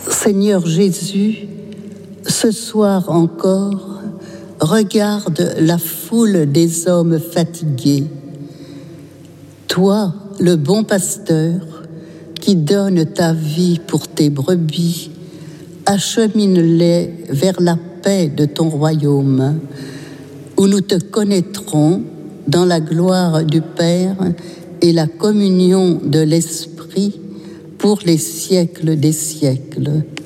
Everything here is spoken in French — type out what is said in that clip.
Seigneur Jésus, ce soir encore, regarde la foule des hommes fatigués. Toi, le bon pasteur, qui donne ta vie pour tes brebis, achemine-les vers la paix de ton royaume, où nous te connaîtrons dans la gloire du Père et la communion de l'Esprit pour les siècles des siècles.